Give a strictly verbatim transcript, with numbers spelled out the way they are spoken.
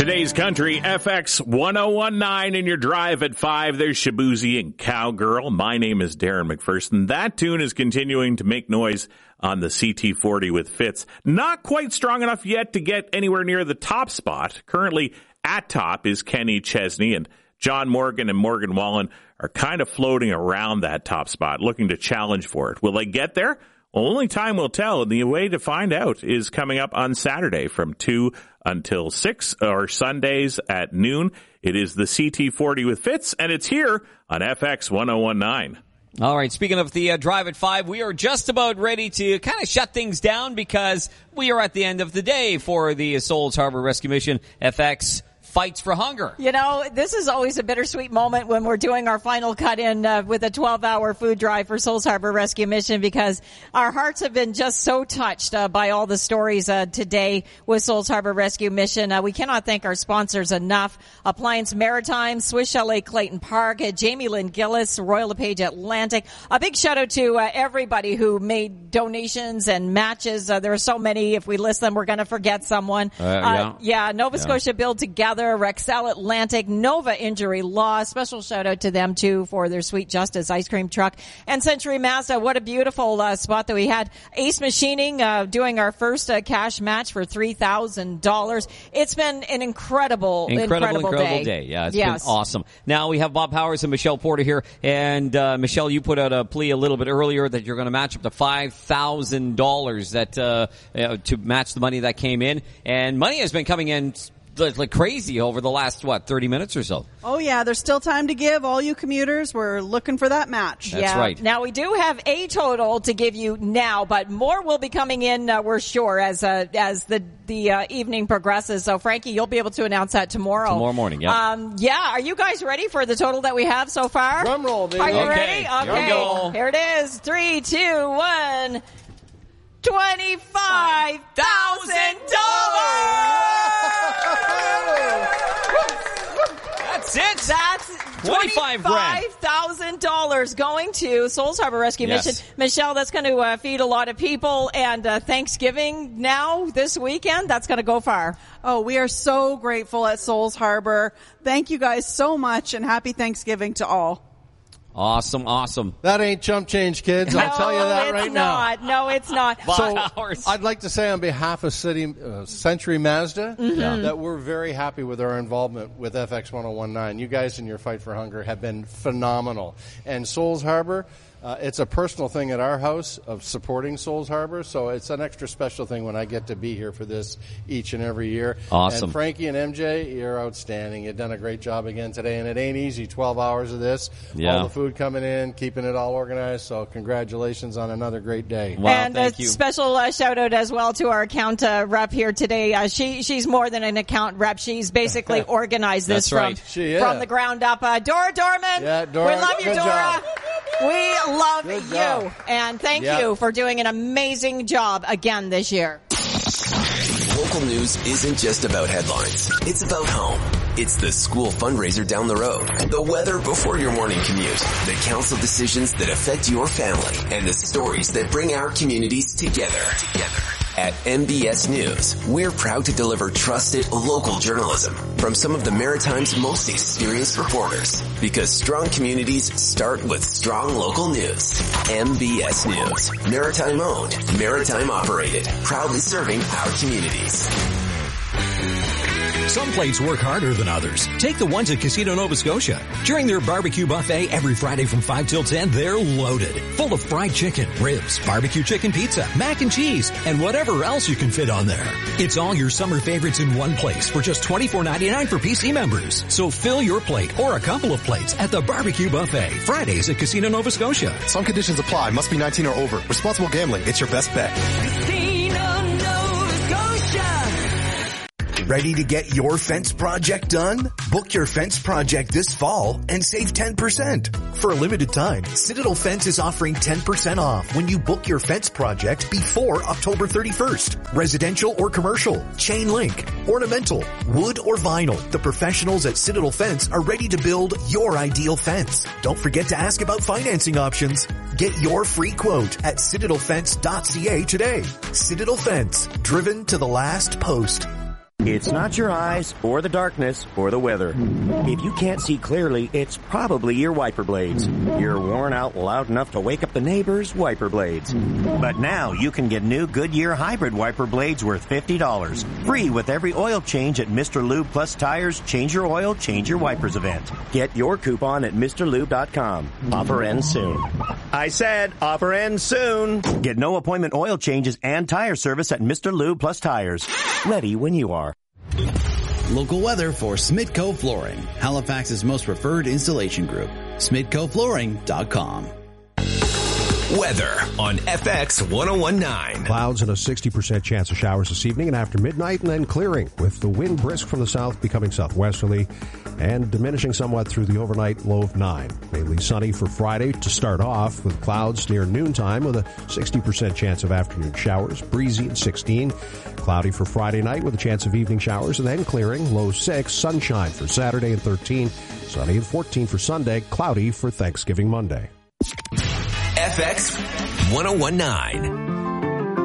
Today's country, F X one oh one nine in your drive at five. There's Shabuzi and Cowgirl. My name is Darren McPherson. That tune is continuing to make noise on the C T forty with Fitz. Not quite strong enough yet to get anywhere near the top spot. Currently at top is Kenny Chesney, and John Morgan and Morgan Wallen are kind of floating around that top spot, looking to challenge for it. Will they get there? Well, only time will tell, and the way to find out is coming up on Saturday from two until six, or Sundays at noon. It is the C T forty with Fitz, and it's here on F X one oh one nine. All right, speaking of the uh, Drive at five, we are just about ready to kind of shut things down because we are at the end of the day for the Souls Harbor Rescue Mission F X Fights for Hunger. You know, this is always a bittersweet moment when we're doing our final cut-in uh, with a twelve-hour food drive for Souls Harbor Rescue Mission, because our hearts have been just so touched uh, by all the stories uh, today with Souls Harbor Rescue Mission. Uh, we cannot thank our sponsors enough. Appliance Maritime, Swiss Chalet Clayton Park, uh, Jamie Lynn Gillis, Royal LePage Atlantic. A big shout-out to uh, everybody who made donations and matches. Uh, there are so many. If we list them, we're going to forget someone. Uh, yeah. Uh, yeah, Nova yeah. Scotia Build Together, Rexel Atlantic, Nova Injury Law. Special shout out to them too for their Sweet Justice ice cream truck. And Century Mazda, what a beautiful uh, spot that we had. Ace Machining uh, doing our first uh, cash match for three thousand dollars. It's been an incredible, incredible, incredible, incredible day. day. Yeah, it's yes. been awesome. Now we have Bob Powers and Michelle Porter here. And uh, Michelle, you put out a plea a little bit earlier that you're going to match up to five thousand dollars that uh, uh, to match the money that came in. And money has been coming in like crazy over the last, what, thirty minutes or so. Oh, yeah. There's still time to give. All you commuters, we're looking for that match. That's yeah. right. Now, we do have a total to give you now, but more will be coming in, uh, we're sure, as uh, as the, the uh, evening progresses. So, Frankie, you'll be able to announce that tomorrow. Tomorrow morning, yeah. Um, yeah. Are you guys ready for the total that we have so far? Drum roll, baby. Are you Okay. ready? Here Okay. we go. Here it is. Three, two, one. Twenty-five thousand dollars. That's it. That's twenty-five grand. twenty-five thousand dollars going to Souls Harbor Rescue Yes. Mission. Michelle, that's going to uh, feed a lot of people. And uh, Thanksgiving now, this weekend, that's going to go far. Oh, we are so grateful at Souls Harbor. Thank you guys so much, and happy Thanksgiving to all. Awesome, awesome. That ain't chump change, kids. I'll no, tell you that it's right now. not. No, it's not. So Hours. I'd like to say on behalf of City uh, Century Mazda Mm-hmm. that we're very happy with our involvement with F X one oh one nine. You guys in your fight for hunger have been phenomenal. And Souls Harbor, uh, it's a personal thing at our house of supporting Souls Harbor, so it's an extra special thing when I get to be here for this each and every year. Awesome. And Frankie and M J, you're outstanding. You've done a great job again today, and it ain't easy, twelve hours of this. Yeah. All the food coming in, keeping it all organized, so congratulations on another great day. Wow, and thank a you. special uh, shout out as well to our account uh, rep here today. Uh, she she's more than an account rep. She's basically organized this That's from right. She is. from the ground up. Uh, Dora Dorman, Yeah, Dora, we love you, good Dora. job. We love Good you, job. and thank Yeah. you for doing an amazing job again this year. Local news isn't just about headlines. It's about home. It's the school fundraiser down the road, the weather before your morning commute, the council decisions that affect your family, and the stories that bring our communities together. Together. At M B S News, we're proud to deliver trusted local journalism from some of the Maritime's most experienced reporters. Because strong communities start with strong local news. M B S News. Maritime owned, maritime operated, proudly serving our communities. Some plates work harder than others. Take the ones at Casino Nova Scotia. During their barbecue buffet every Friday from five till ten, they're loaded. Full of fried chicken, ribs, barbecue chicken pizza, mac and cheese, and whatever else you can fit on there. It's all your summer favorites in one place for just twenty-four ninety-nine for P C members. So fill your plate or a couple of plates at the barbecue buffet. Fridays at Casino Nova Scotia. Some conditions apply. Must be nineteen or over. Responsible gambling. It's your best bet. Casino Nova Scotia. Ready to get your fence project done? Book your fence project this fall and save ten percent. For a limited time, Citadel Fence is offering ten percent off when you book your fence project before October thirty-first. Residential or commercial, chain link, ornamental, wood or vinyl. The professionals at Citadel Fence are ready to build your ideal fence. Don't forget to ask about financing options. Get your free quote at citadel fence dot c a today. Citadel Fence, driven to the last post. It's not your eyes, or the darkness, or the weather. If you can't see clearly, it's probably your wiper blades. You're worn out loud enough to wake up the neighbors' wiper blades. But now you can get new Goodyear hybrid wiper blades worth fifty dollars. Free with every oil change at Mister Lube Plus Tires Change Your Oil, Change Your Wipers event. Get your coupon at Mr Lube dot com. Offer ends soon. I said offer ends soon. Get no appointment oil changes and tire service at Mister Lube Plus Tires. Ready when you are. Local weather for Smitco Flooring, Halifax's most preferred installation group. Smitco Flooring dot com. Weather on F X one oh one point nine. Clouds and a sixty percent chance of showers this evening and after midnight, and then clearing, with the wind brisk from the south becoming southwesterly and diminishing somewhat through the overnight, low of nine. Mainly sunny for Friday to start off, with clouds near noontime with a sixty percent chance of afternoon showers, breezy at sixteen. Cloudy for Friday night with a chance of evening showers and then clearing, low six. Sunshine for Saturday and thirteen. Sunny and fourteen for Sunday. Cloudy for Thanksgiving Monday. F X one oh one point nine.